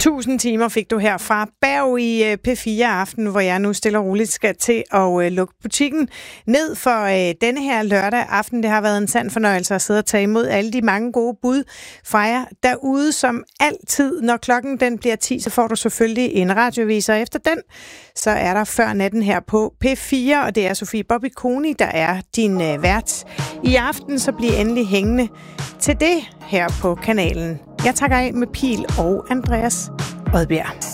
1000 timer fik du her fra Berg i P4 Aften, hvor jeg nu stille og roligt skal til at lukke butikken ned for denne her lørdag aften. Det har været en sand fornøjelse at sidde og tage imod alle de mange gode bud fra jer derude, som altid. Når klokken den bliver 10, så får du selvfølgelig en radioavis, og efter den, så er der Før Natten her på P4, og det er Sofie Bobby Koni, der er din vært i aften, så bliv endelig hængende til det her på kanalen. Jeg takker af med Pil og Andreas Odbjerg.